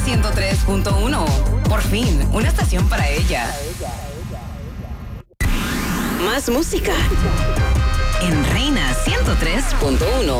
103.1. Por fin, una estación para ella. Más música en Reina 103.1.